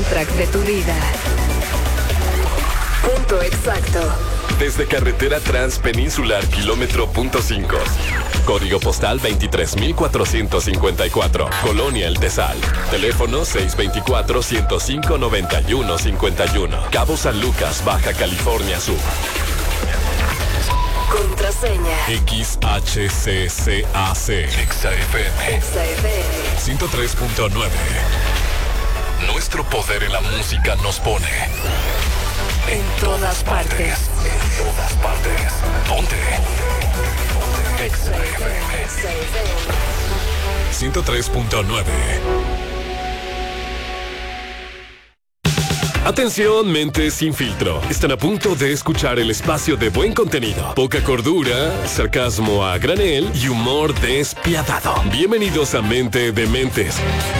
soundtrack de tu vida. Punto exacto. Desde carretera transpeninsular kilómetro punto 5. Código postal 23,454. Colonia El Tesal. Teléfono 624-105-9151. Cabo San Lucas, Baja California Sur. Contraseña. XHCCAC. XFM. 103.9. Nuestro poder en la música nos pone en todas partes. En todas partes. Ponte. XFM 103.9. Atención, mentes sin filtro. Están a punto de escuchar el espacio de buen contenido, poca cordura, sarcasmo a granel y humor despiadado. Bienvenidos a Mente de Mentes.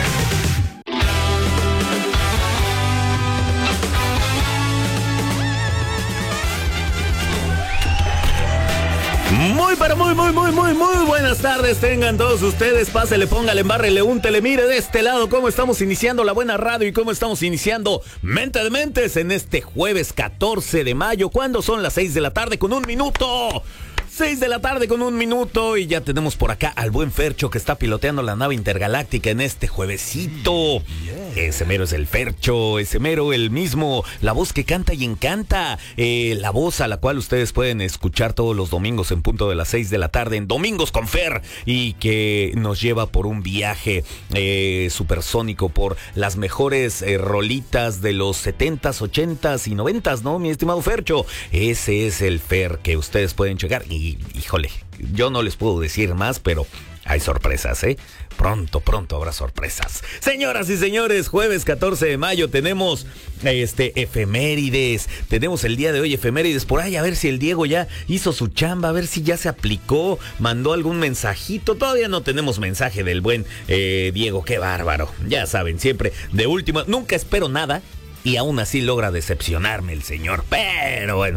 Muy buenas tardes tengan todos ustedes. Pásele, póngale, embárrele, úntele, mire de este lado cómo estamos iniciando la buena radio y cómo estamos iniciando Mente de Mentes en este jueves 14 de mayo, cuando son las 6 de la tarde con 1 minuto. 6 de la tarde con 1 minuto y ya tenemos por acá al buen Fercho que está piloteando la nave intergaláctica en este juevesito. Ese mero es el Fercho, ese mero el mismo, la voz que canta y encanta, la voz a la cual ustedes pueden escuchar todos los domingos en punto de las 6 de la tarde en Domingos con Fer, y que nos lleva por un viaje supersónico por las mejores rolitas de los 70s, 80s y 90s, ¿no, mi estimado Fercho? Ese es el Fer que ustedes pueden checar y, híjole, yo no les puedo decir más, pero hay sorpresas, ¿eh? Pronto habrá sorpresas. Señoras y señores, jueves 14 de mayo tenemos efemérides. Tenemos el día de hoy efemérides. Por ahí a ver si el Diego ya hizo su chamba, a ver si ya se aplicó, mandó algún mensajito. Todavía no tenemos mensaje del buen Diego, qué bárbaro. Ya saben, siempre de última, nunca espero nada. Y aún así logra decepcionarme el señor. Pero bueno,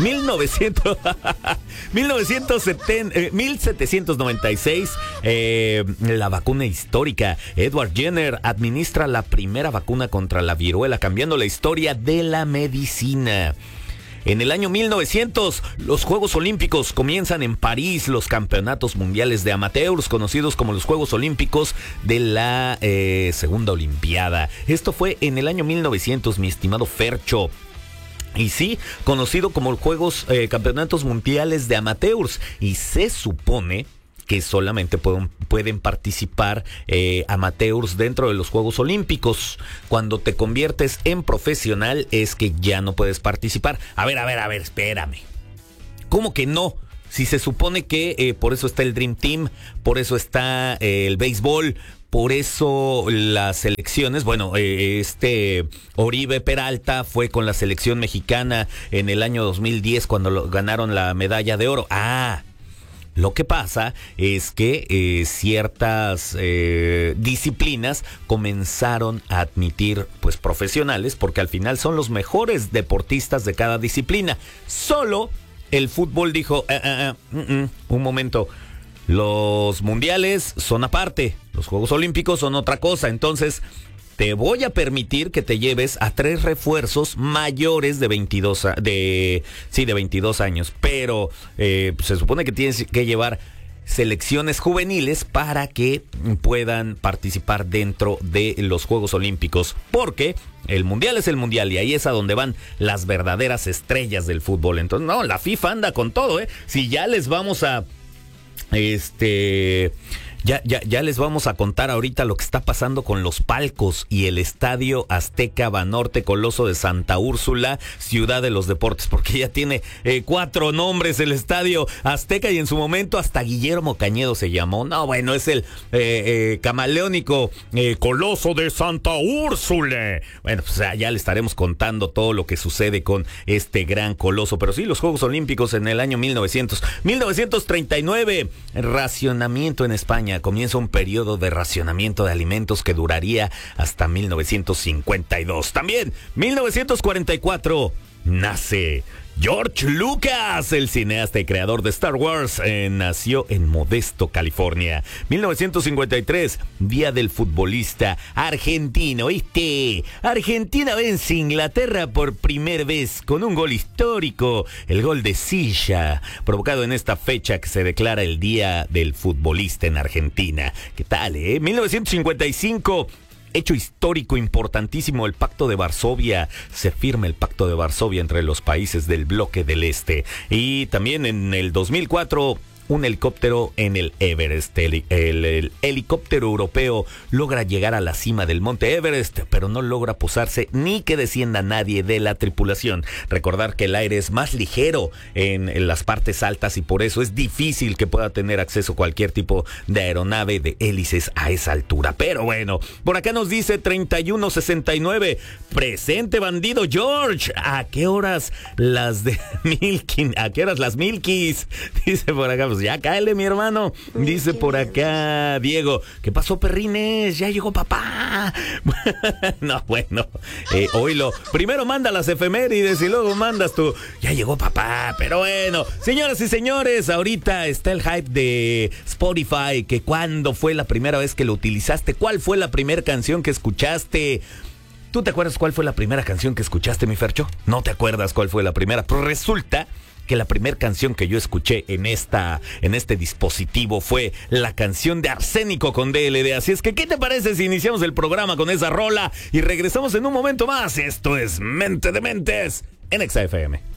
1796, la vacuna histórica. Edward Jenner administra la primera vacuna contra la viruela, cambiando la historia de la medicina. En el año 1900, los Juegos Olímpicos comienzan en París, los campeonatos mundiales de amateurs, conocidos como los Juegos Olímpicos de la Segunda Olimpiada. Esto fue en el año 1900, mi estimado Fercho. Y sí, conocido como los Juegos Campeonatos Mundiales de Amateurs. Y se supone que solamente pueden participar amateurs dentro de los Juegos Olímpicos. Cuando te conviertes en profesional es que ya no puedes participar. A ver, espérame. ¿Cómo que no? Si se supone que por eso está el Dream Team, por eso está el béisbol, por eso las selecciones, bueno, Oribe Peralta fue con la selección mexicana en el año 2010 cuando ganaron la medalla de oro. Lo que pasa es que ciertas disciplinas comenzaron a admitir pues profesionales, porque al final son los mejores deportistas de cada disciplina. Solo el fútbol dijo, un momento, los mundiales son aparte, los Juegos Olímpicos son otra cosa, entonces te voy a permitir que te lleves a 3 refuerzos mayores de 22 años, pero se supone que tienes que llevar selecciones juveniles para que puedan participar dentro de los Juegos Olímpicos, porque el mundial es el mundial y ahí es a donde van las verdaderas estrellas del fútbol. Entonces, no, la FIFA anda con todo, si ya les vamos a Ya les vamos a contar ahorita lo que está pasando con los palcos y el Estadio Azteca Banorte Coloso de Santa Úrsula, Ciudad de los Deportes, porque ya tiene 4 nombres el Estadio Azteca, y en su momento hasta Guillermo Cañedo se llamó. No, bueno, es el camaleónico Coloso de Santa Úrsula. Bueno, pues ya le estaremos contando todo lo que sucede con este gran coloso. Pero sí, los Juegos Olímpicos en el año 1939, racionamiento en España. Comienza un periodo de racionamiento de alimentos que duraría hasta 1952. También, 1944, nace George Lucas, el cineasta y creador de Star Wars, nació en Modesto, California. 1953, Día del Futbolista Argentino. Argentina vence a Inglaterra por primera vez con un gol histórico, el gol de Silla, provocado en esta fecha que se declara el Día del Futbolista en Argentina. ¿Qué tal, 1955, hecho histórico importantísimo, el Pacto de Varsovia. Se firma el Pacto de Varsovia entre los países del bloque del Este. Y también en el 2004, un helicóptero en el Everest. El helicóptero europeo logra llegar a la cima del monte Everest, pero no logra posarse ni que descienda nadie de la tripulación. Recordar que el aire es más ligero en las partes altas y por eso es difícil que pueda tener acceso cualquier tipo de aeronave de hélices a esa altura. Pero bueno, por acá nos dice 3169, presente bandido George. ¿A qué horas las de Milky? ¿A qué horas las Milkys? Dice por acá. Pues ya cáele, mi hermano. Dice por acá Diego, ¿qué pasó, perrines? Ya llegó papá. No, bueno, oílo. Primero manda las efemérides y luego mandas tú. Ya llegó papá. Pero bueno, señoras y señores, ahorita está el hype de Spotify, que cuándo fue la primera vez que lo utilizaste, cuál fue la primera canción que escuchaste. ¿Tú te acuerdas cuál fue la primera canción que escuchaste, mi Fercho? ¿No te acuerdas cuál fue la primera? Pues resulta que la primera canción que yo escuché en este dispositivo fue la canción de Arsénico con DLD. Así es que, ¿qué te parece si iniciamos el programa con esa rola y regresamos en un momento más? Esto es Mente de Mentes en Exa FM.